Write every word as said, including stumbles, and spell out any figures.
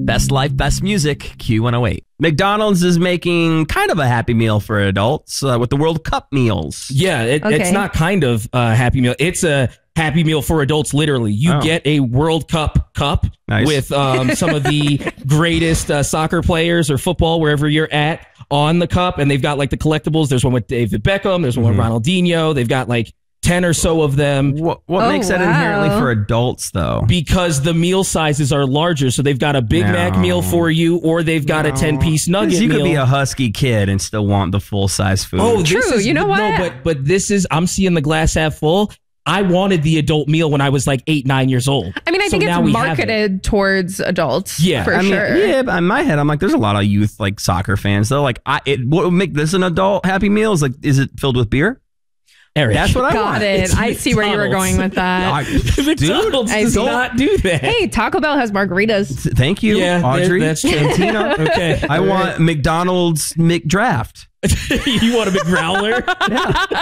Best life, best music, Q one oh eight. McDonald's is making kind of a Happy Meal for adults uh, with the World Cup meals. Yeah, it, Okay. it's not kind of a Happy Meal. It's a Happy Meal for adults, literally. You Oh. get a World Cup cup Nice. with um, some of the greatest uh, soccer players or football, wherever you're at, on the cup. And they've got like the collectibles. There's one with David Beckham. There's one with Ronaldinho. They've got like ten or so of them. What, what Oh, makes that wow. inherently for adults, though? Because the meal sizes are larger. So they've got a Big No. Mac meal for you, or they've got a ten-piece nugget You meal. could be a husky kid and still want the full-size food. Oh, this True. is, You know what? No, but but this is, I'm seeing the glass half full. I wanted the adult meal when I was like eight, nine years old. I mean, I So think now it's we have it. marketed towards adults. Yeah. for I mean, sure. yeah, but in my head, I'm like, there's a lot of youth like soccer fans though. Like, I it what would make this an adult Happy Meal is like, is it filled with beer? Eric. That's what I Got want. it. It's I see where you were McDonald's. going with that. I- McDonald's I does see. not do that. Hey, Taco Bell has margaritas. Thank you, Yeah, Audrey. that's true. Cantina. Okay. I want McDonald's McDraft. You want a McGrowler? Yeah.